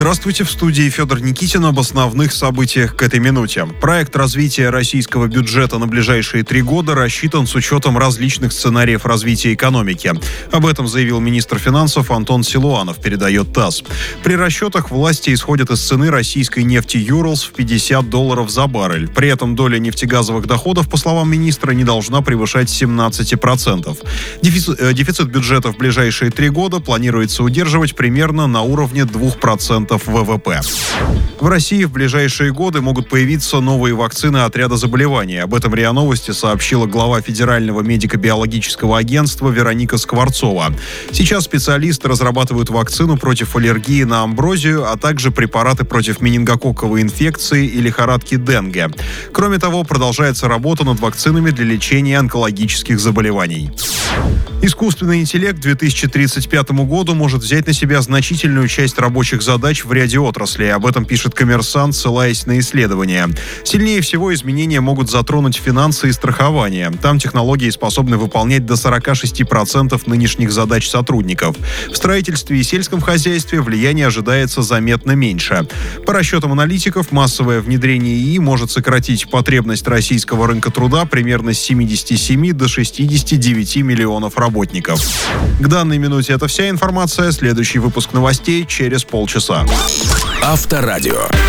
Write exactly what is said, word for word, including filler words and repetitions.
Здравствуйте, в студии Федор Никитин об основных событиях к этой минуте. Проект развития российского бюджета на ближайшие три года рассчитан с учетом различных сценариев развития экономики. Об этом заявил министр финансов Антон Силуанов, передает ТАСС. При расчетах власти исходят из цены российской нефти Юрлс в пятьдесят долларов за баррель. При этом доля нефтегазовых доходов, по словам министра, не должна превышать семнадцать процентов. Дефицит, э, дефицит бюджета в ближайшие три года планируется удерживать примерно на уровне двух процентов ВВП. В России в ближайшие годы могут появиться новые вакцины от ряда заболеваний. Об этом РИА Новости сообщила глава Федерального медико-биологического агентства Вероника Скворцова. Сейчас специалисты разрабатывают вакцину против аллергии на амброзию, а также препараты против менингококковой инфекции и лихорадки Денге. Кроме того, продолжается работа над вакцинами для лечения онкологических заболеваний. Искусственный интеллект к две тысячи тридцать пятому году может взять на себя значительную часть рабочих задач в ряде отраслей. Об этом пишет «Коммерсант», ссылаясь на исследования. Сильнее всего изменения могут затронуть финансы и страхование. Там технологии способны выполнять до сорок шесть процентов нынешних задач сотрудников. В строительстве и сельском хозяйстве влияние ожидается заметно меньше. По расчетам аналитиков, массовое внедрение ИИ может сократить потребность российского рынка труда примерно с семидесяти семи до шестидесяти девяти миллионов работников. К данной минуте это вся информация. Следующий выпуск новостей через полчаса. Авторадио.